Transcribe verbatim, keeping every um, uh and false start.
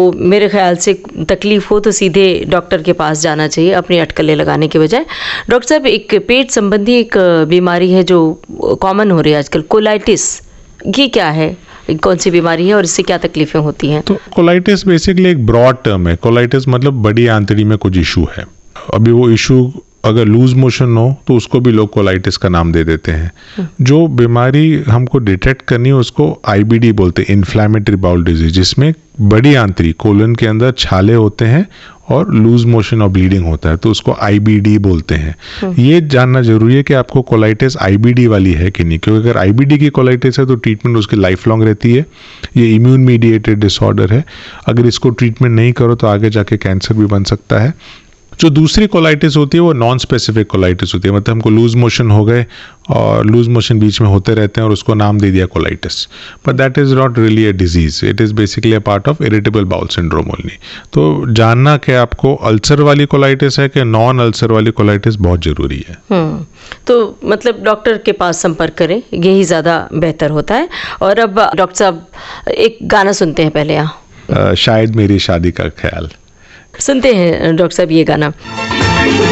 मेरे ख्याल से तकलीफ़ हो तो सीधे डॉक्टर के पास जाना चाहिए अपनी अटकलें लगाने के बजाय। डॉक्टर साहब, एक पेट संबंधी एक बीमारी है जो कॉमन हो रही है आजकल, कोलाइटिस, ये क्या है, कौन सी बीमारी है और इससे क्या तकलीफें होती हैं? तो कोलाइटिस बेसिकली एक ब्रॉड टर्म है। कोलाइटिस मतलब बड़ी आंतड़ी में कुछ इशू है। अभी वो इशू अगर लूज मोशन हो तो उसको भी लोग कोलाइटिस का नाम दे देते हैं। जो बीमारी हमको डिटेक्ट करनी है उसको आईबीडी बोलते हैं, इन्फ्लेमेटरी बाउल डिजीज, जिसमें बड़ी आंतड़ी कोलन के अंदर छाले होते हैं और लूज मोशन और ब्लीडिंग होता है, तो उसको आईबीडी बोलते हैं। ये जानना जरूरी है कि आपको कोलाइटिस आईबीडी वाली है कि नहीं, क्योंकि अगर आईबीडी की कोलाइटिस है तो ट्रीटमेंट उसकी लाइफ लॉन्ग रहती है। ये इम्यून मीडिएटेड डिसऑर्डर है, अगर इसको ट्रीटमेंट नहीं करो तो आगे जाके कैंसर भी बन सकता है। जो दूसरी कोलाइटिस होती है वो नॉन स्पेसिफिक कोलाइटिस होती है, मतलब हमको लूज मोशन हो गए और लूज मोशन बीच में होते रहते हैं और उसको नाम दे दिया colitis, but that is not really a disease, it is basically a part of irritable bowel syndrome only. तो जानना कि आपको अल्सर वाली कोलाइटिस है कि नॉन अल्सर वाली कोलाइटिस बहुत जरूरी है। हम्म तो मतलब डॉक्टर के पास संपर्क करें, यही ज़्यादा बेहतर होता है। और अब डॉक्टर साहब एक गाना सुनते हैं पहले यहाँ, शायद मेरी शादी का ख्याल सुनते हैं डॉक्टर साहब ये गाना।